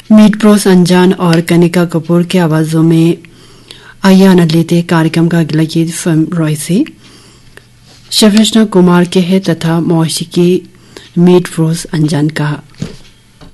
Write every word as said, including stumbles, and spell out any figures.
Meet Bros अनजान और कनिका कपूर की आवाजों में आइए आनंद लेते कार्यक्रम का अगला गीत फिल्म रॉय से शिवरचना कुमार के है तथा मौसीकी मीट ब्रोस अनजान का।